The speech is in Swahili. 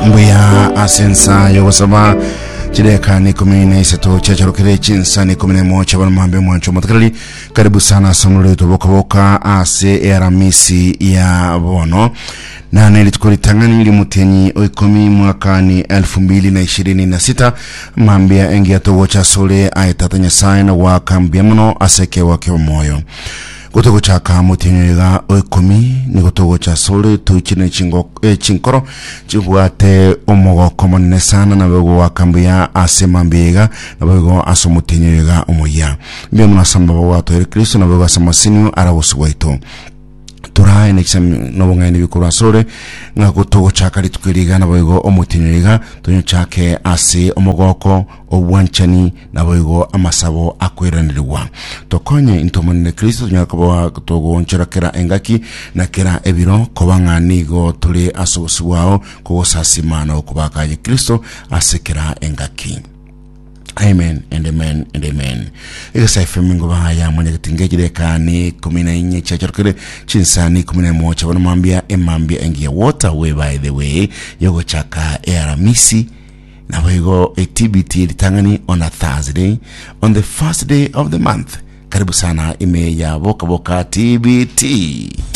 mbuya asensa yogosaba chideka ni 13 chachorokere chinsa ni 11 bana mambe mwancho matakali. Karibu sana somo letu boka ase Aramisi ya bono na nilitukuli tangani limutenyi oikomi mwakani 2026 mambia engia towocha sole ayatatanya saina wakambia mno aseke wake moyo gotogo chaka mutinyiga oikomi ni gotogo cha sole tuchine chinkoro chibwate omogoko monene sana na bego wakambia ase mambega na bego aso mutinyiga omoya mbia muna samba wato Kristo na bego asamasinu araboswaito turai nexam nobonga ni bikura sore nga gotogo chaka litukiriga na bego omutinyiga tonyo chake ase omogoko obwanchani na bego amasabo akweranirwa tokonye intomonne Kristo nyakabo togo ncherakera engaki na kera ebiro kobanga nigo tuli asobusuwao kugosasimana okubaka ye Kristo asekera engaki. Amen and amen and amen. Ega femingo bahaya mwenye kitingejire kani 14 chachorokere chinsani 11 bana mambia engia water way by the way yogo chaka Aramisi na wego TBT litangani on a Thursday on the first day of the month. Karibu sana ime ya boka TBT.